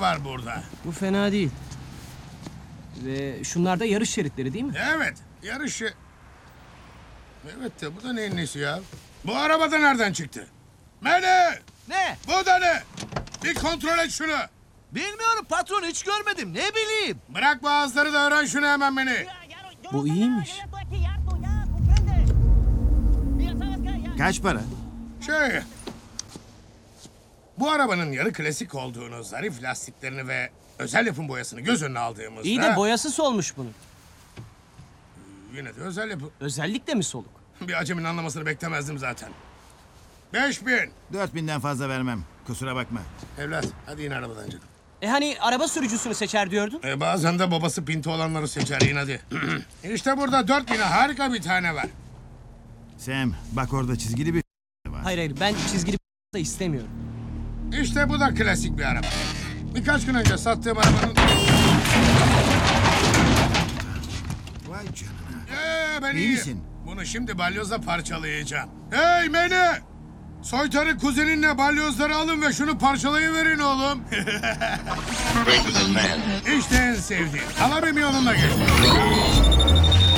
var burada. Bu fena değil. Ve şunlar da yarış şeritleri değil mi? Evet, yarışı. Evet de bu da neyin nesi ya? Bu araba da nereden çıktı? Mene! Ne? Bu da ne? Bir kontrol et şunu. Bilmiyorum patron, hiç görmedim. Ne bileyim? Bırak bu ağızları da öğren şunu hemen beni. Bu iyiymiş. Kaç para? Şey... Bu arabanın yarı klasik olduğunu, zarif lastiklerini ve özel yapım boyasını göz önüne aldığımızda... İyi de boyası solmuş bunun. Yine de özel yapı. Özellikle mi soluk? Bir acemin anlamasını beklemezdim zaten. 5000. 4000'den fazla vermem. Kusura bakma. Evlat, hadi in arabadan canım. Hani araba sürücüsünü seçer diyordun? Bazen de babası pinti olanları seçer, in hadi. İşte burada 4000'e harika bir tane var. Sam, bak orada çizgili bir var. Hayır ben çizgili da istemiyorum. İşte bu da klasik bir araba. Birkaç gün önce sattığım arabanın... Vay canına. Ben İyi iyiyim. misin? Bunu şimdi balyozla parçalayacağım. Hey Mene! Soytarı kuzeninle balyozları alın ve şunu parçalayıverin oğlum. İşte en sevdiğim. Alabim yoluna geç.